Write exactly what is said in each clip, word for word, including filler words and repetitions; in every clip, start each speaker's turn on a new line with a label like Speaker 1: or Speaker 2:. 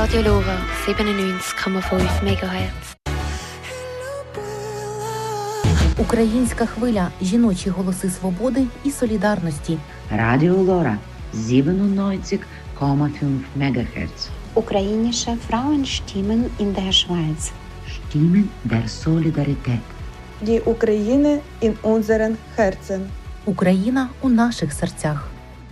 Speaker 1: Radio Lora сімдесят komma fem Megahertz.
Speaker 2: Українська хвиля. Жіночі голоси свободи і солідарності.
Speaker 3: Radio Lora siebenundneunzig Komma fünf Megahertz.
Speaker 4: Ukrainische Frauenstimmen in der Schweiz.
Speaker 3: Stimmen der Solidarität.
Speaker 5: Die Ukraine in unseren Herzen.
Speaker 2: Україна у наших серцях.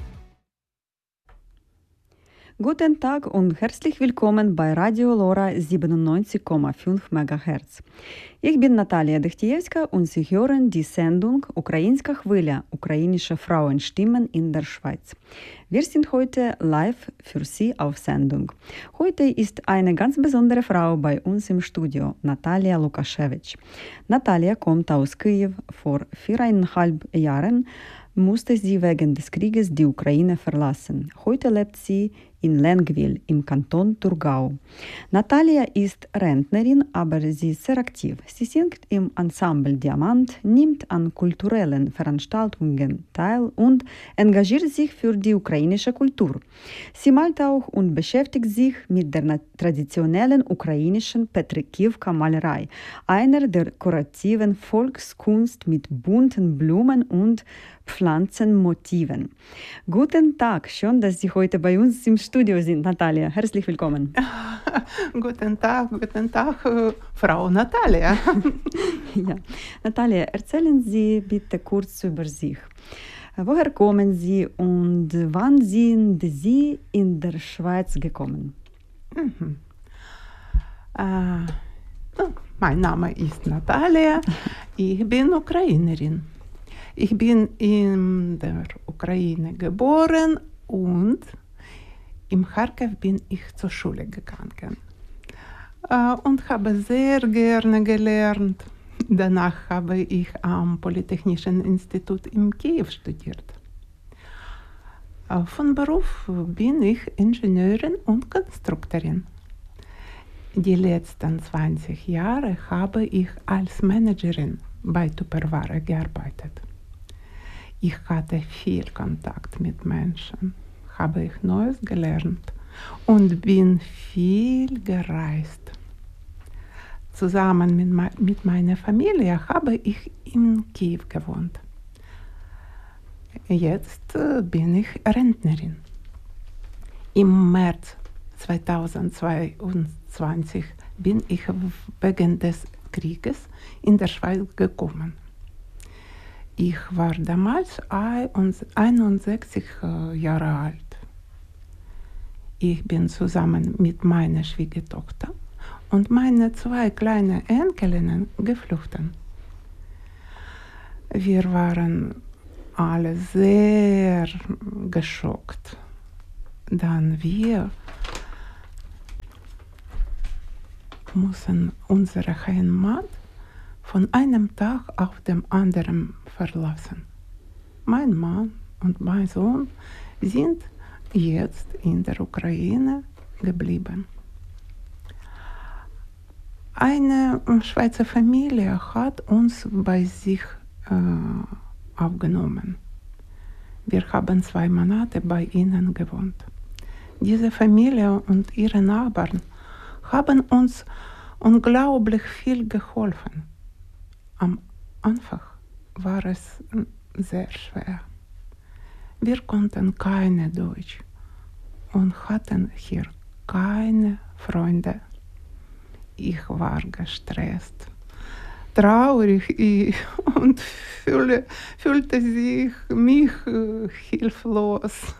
Speaker 6: Guten Tag und herzlich willkommen bei Radio Lora siebenundneunzig Komma fünf Megahertz. Ich bin Natalia Dechtievska und Sie hören die Sendung Ukrainska Chwilya, ukrainische Frauenstimmen in der Schweiz. Wir sind heute live für Sie auf Sendung. Heute ist eine ganz besondere Frau bei uns im Studio, Natalia Lukaschewitsch. Natalia kommt aus Kiew. Vor viereinhalb Jahren musste sie wegen des Krieges die Ukraine verlassen. Heute lebt sie in Lengyel im Kanton Thurgau. Natalia ist Rentnerin, aber sie ist sehr aktiv. Sie singt im Ensemble Diamant, nimmt an kulturellen Veranstaltungen teil und engagiert sich für die ukrainische Kultur. Sie malt auch und beschäftigt sich mit der traditionellen ukrainischen Petrikivka-Malerei, einer der dekorativen Volkskunst mit bunten Blumen und Pflanzenmotiven. Guten Tag, schön, dass Sie heute bei uns im Studio sind, Natalia. Herzlich willkommen.
Speaker 7: Guten Tag, guten Tag, Frau Natalia.
Speaker 6: Ja. Natalia, erzählen Sie bitte kurz über sich. Woher kommen Sie und wann sind Sie in der Schweiz gekommen?
Speaker 7: Mhm. Äh, mein Name ist Natalia, ich bin Ukrainerin. Ich bin in der Ukraine geboren und in Kharkiv bin ich zur Schule gegangen äh, und habe sehr gerne gelernt. Danach habe ich am Polytechnischen Institut in Kiew studiert. Äh, von Beruf bin ich Ingenieurin und Konstruktorin. Die letzten zwanzig Jahre habe ich als Managerin bei Tupperware gearbeitet. Ich hatte viel Kontakt mit Menschen, habe ich Neues gelernt und bin viel gereist. Zusammen mit, me- mit meiner Familie habe ich in Kiew gewohnt. Jetzt äh, bin ich Rentnerin. Im März zweitausendzweiundzwanzig bin ich wegen des Krieges in der Schweiz gekommen. Ich war damals einundsechzig Jahre alt. Ich bin zusammen mit meiner Schwiegertochter und meinen zwei kleinen Enkelinnen geflüchtet. Wir waren alle sehr geschockt, dann wir mussten unsere Heimat von einem Tag auf den anderen verlassen. Mein Mann und mein Sohn sind jetzt in der Ukraine geblieben. Eine Schweizer Familie hat uns bei sich äh, aufgenommen. Wir haben zwei Monate bei ihnen gewohnt. Diese Familie und ihre Nachbarn haben uns unglaublich viel geholfen. Am Anfang war es sehr schwer. Wir konnten keine Deutsch und hatten hier keine Freunde. Ich war gestresst, traurig und fühle, fühlte sich mich hilflos.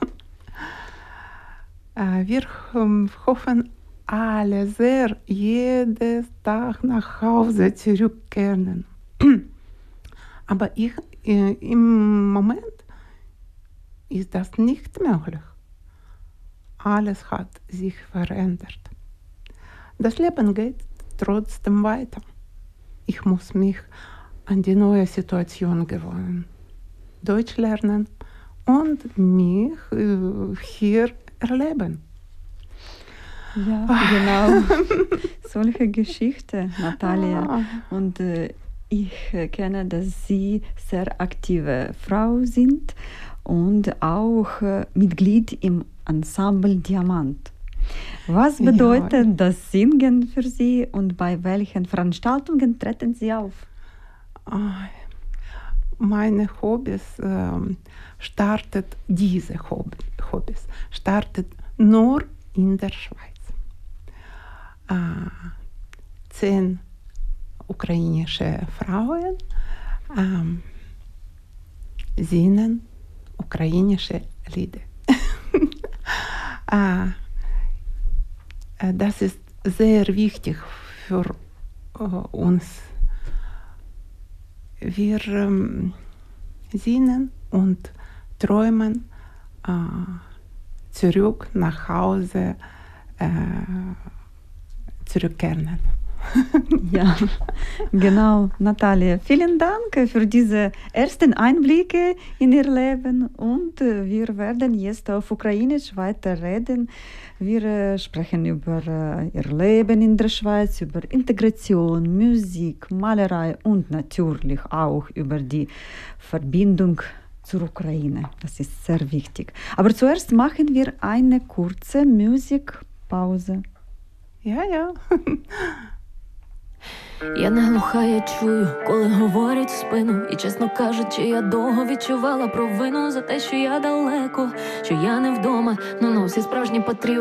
Speaker 7: Wir hoffen alle sehr, jeden Tag nach Hause zurückkehren. Aber ich, äh, im Moment ist das nicht möglich. Alles hat sich verändert. Das Leben geht trotzdem weiter. Ich muss mich an die neue Situation gewöhnen, Deutsch lernen und mich äh, hier erleben.
Speaker 6: Ja, genau. Solche Geschichte, Natalia. Und äh, ich äh, kenne, dass Sie sehr aktive Frau sind und auch äh, Mitglied im Ensemble Diamant. Was
Speaker 7: Ja.
Speaker 6: bedeutet das Singen für Sie und bei welchen Veranstaltungen treten Sie auf?
Speaker 7: Ah, Meine Hobbys ähm, startet, diese Hob Hobbys startet nur in der Schweiz. Äh, zehn ukrainische Frauen ähm, singen ukrainische Lieder. äh, äh, das ist sehr wichtig für äh, uns. Wir ähm, singen und träumen äh, zurück nach Hause äh, zurückkehren.
Speaker 6: Ja, genau, Natalia. Vielen Dank für diese ersten Einblicke in Ihr Leben und äh, wir werden jetzt auf Ukrainisch weiter reden. Wir äh, sprechen über äh, Ihr Leben in der Schweiz, über Integration, Musik, Malerei und natürlich auch über die Verbindung zur Ukraine. Das ist sehr wichtig. Aber zuerst machen wir eine kurze Musikpause.
Speaker 7: Ja, ja.
Speaker 8: Я не глуха, я чую, коли говорять в спину. І чесно кажучи, я довго відчувала провину за те, що я далеко, що я не вдома. Ну, ну, всі справжні патріоти